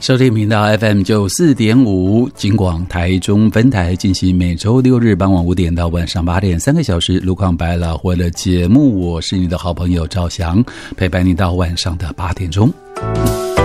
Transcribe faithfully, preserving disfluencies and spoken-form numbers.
收听频道 F M 九四点五，金广台中分台进行每周六日傍晚五点到晚上八点三个小时路况百老汇的节目，我是你的好朋友赵翔，陪伴你到晚上的八点钟。